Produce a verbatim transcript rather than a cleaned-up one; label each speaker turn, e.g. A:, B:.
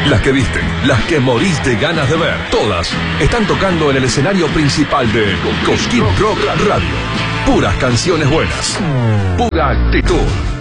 A: Las que viste, las que morís de ganas de ver, todas están tocando en el escenario principal de Cosquín Rock Radio. Puras canciones buenas, pura actitud.